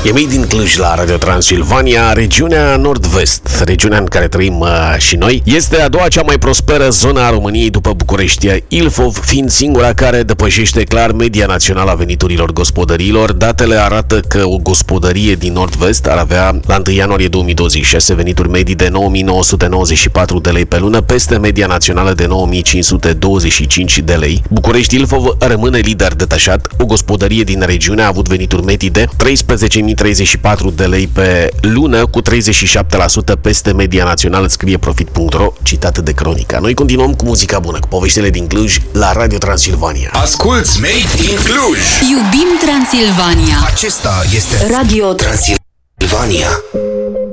E Made in Cluj la Radio Transilvania, regiunea nord-vest, regiunea în care trăim și noi. Este a doua cea mai prosperă zonă a României după București, Ilfov fiind singura care depășește clar media națională a veniturilor gospodăriilor. Datele arată că o gospodărie din nord-vest ar avea la 1 ianuarie 2026 venituri medii de 9.994 de lei pe lună, peste media națională de 9.525 de lei. București-Ilfov rămâne lider detașat. O gospodărie din regiune a avut venituri medii de 13.034 de lei pe lună, cu 37% peste media națională, scrie Profit.ro, citat de Cronica. Noi continuăm cu muzica bună, cu poveștile din Cluj la Radio Transilvania. Asculți Made in Cluj! Iubim Transilvania! Acesta este Radio Transilvania.